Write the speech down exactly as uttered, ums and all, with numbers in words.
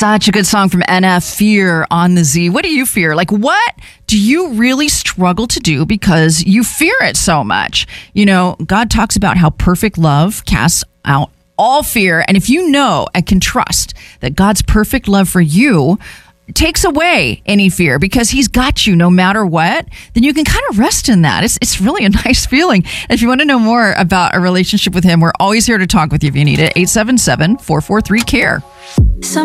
Such a good song from N F, Fear on the Z. What do you fear? Like, what do you really struggle to do because you fear it so much? You know, God talks about how perfect love casts out all fear. And if you know and can trust that God's perfect love for you takes away any fear because he's got you no matter what, then you can kind of rest in that. It's it's really a nice feeling. And if you want to know more about a relationship with him, we're always here to talk with you if you need it. eight seven seven, four four three, C A R E.